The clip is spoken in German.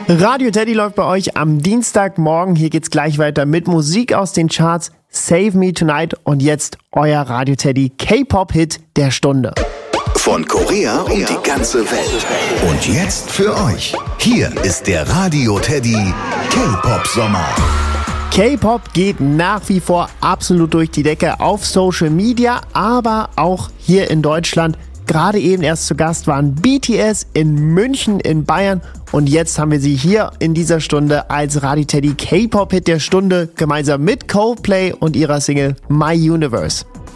Radio Teddy läuft bei euch am Dienstagmorgen. Hier geht's gleich weiter mit Musik aus den Charts. Save Me Tonight und jetzt euer Radio Teddy K-Pop-Hit der Stunde. Von Korea um die ganze Welt. Und jetzt für euch. Hier ist der Radio Teddy K-Pop-Sommer. K-Pop geht nach wie vor absolut durch die Decke auf Social Media, aber auch hier in Deutschland. Gerade eben erst zu Gast waren BTS in München in Bayern und jetzt haben wir sie hier in dieser Stunde als Radio Teddy K-Pop-Hit der Stunde gemeinsam mit Coldplay und ihrer Single My Universe.